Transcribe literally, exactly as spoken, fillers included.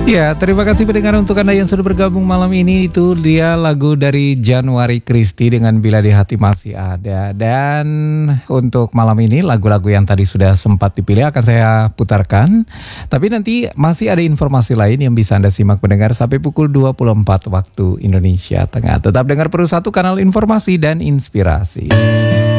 Ya, terima kasih pendengar untuk Anda yang sudah bergabung malam ini. Itu dia lagu dari Januari Christie dengan Bila di Hati Masih Ada. Dan untuk malam ini lagu-lagu yang tadi sudah sempat dipilih akan saya putarkan. Tapi nanti masih ada informasi lain yang bisa Anda simak pendengar sampai pukul dua puluh empat waktu Indonesia Tengah. Tetap dengar Peru Satu, kanal informasi dan inspirasi.